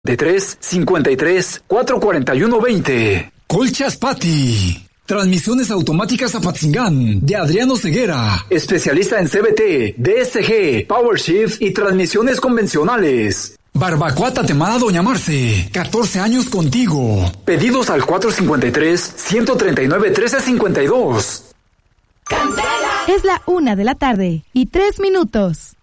De 353-441-20. Colchas Pati. Transmisiones automáticas Apatzingán, de Adriano Ceguera. Especialista en CVT, DSG, PowerShift y transmisiones convencionales. Barbacoa Tatemada Doña Marce, 14 años contigo. Pedidos al 453-139-1352. Es la 1:03 p.m.